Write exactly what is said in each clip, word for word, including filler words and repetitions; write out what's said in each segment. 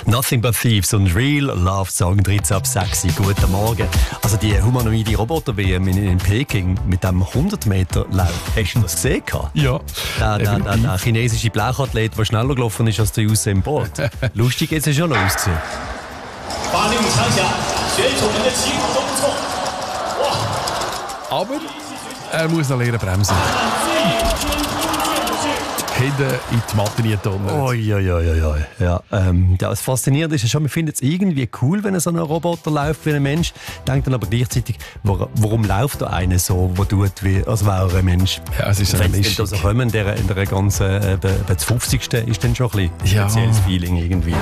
Nothing But Thieves und Real Love Song dreizehn ab sechs. Guten Morgen. Also die humanoide Roboter-W M in, in Peking mit dem hundert Meter Lauf. Hast du das gesehen? Ja. Der, der, der, der chinesische Blauchathlet, der schneller gelaufen ist als der Usain Bolt. Lustig ist es schon noch ausgesehen. Aber er muss noch lernen bremsen. Hinten in die Mathe-Tonne. Oi, oi, oi, oi. Ja, ähm, ja, das Faszinierende ist ja schon, wir finden es irgendwie cool, wenn so ein Roboter läuft wie ein Mensch. Denkt dann aber gleichzeitig, warum, warum läuft da einer so, der tut, wie, als wäre ein Mensch? Ja, es ist eine Mischung. Wenn wir kommen, in der, in der ganzen, äh, das fünfzigsten ist dann schon ein bisschen ja. spezielles Feeling irgendwie.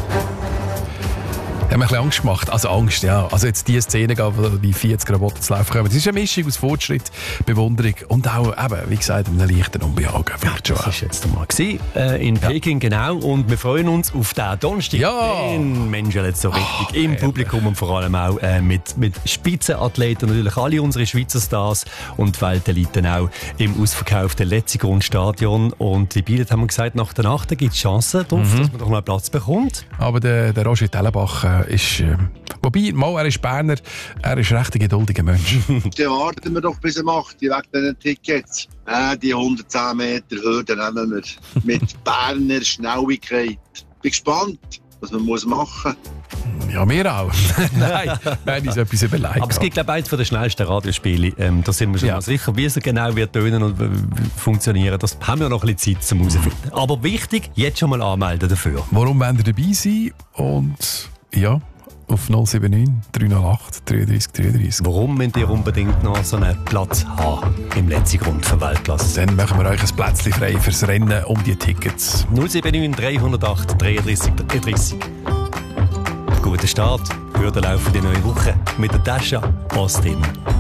Hat mir ein bisschen Angst gemacht. Also Angst, ja. Also jetzt die Szene, wo die vierzig Roboter zu laufen kommen. Das ist eine Mischung aus Fortschritt, Bewunderung und auch, eben, wie gesagt, einem leichten Unbehagen. Ja, das war jetzt einmal gewesen, äh, in Peking, ja. Genau. Und wir freuen uns auf den Donnerstag. Ja. Den Menschen jetzt so richtig oh, im Publikum und vor allem auch äh, mit, mit Spitzenathleten. Natürlich alle unsere Schweizer Stars und Welteliten auch im ausverkauften Letzigrund-Stadion. Und die Bielet haben gesagt, nach der Nacht gibt es Chancen drauf, mhm. dass man doch mal Platz bekommt. Aber der, der Roger Tellenbach äh, ist, äh, wobei, mal, er ist Berner, er ist recht ein geduldiger Mensch. Dann warten wir doch bis er macht, wegen diesen Tickets. Äh, die hundertzehn Meter Hürde nehmen wir mit Berner Schnelligkeit. Bin gespannt, was man muss machen muss. Ja, wir auch. Nein, wir haben uns etwas überlegt. Aber es gibt, glaube ich, eins der schnellsten Radiospiele. Ähm, da sind wir schon ja. mal sicher, wie es genau wird tönen und äh, funktionieren. Das haben wir noch ein bisschen Zeit zum herausfinden. Aber wichtig, jetzt schon mal anmelden dafür. Warum wollt ihr dabei sein? Und ja, auf null sieben neun drei null acht dreiunddreißig dreiunddreißig. Warum müsst ihr unbedingt noch so einen Platz haben im Letzigrund für Weltklasse? Dann machen wir euch ein Plätzchen frei fürs Rennen um die Tickets. null sieben neun drei null acht dreiunddreißig dreiunddreißig. Guten Start für den Lauf in die neue Woche mit der Tascha Austin.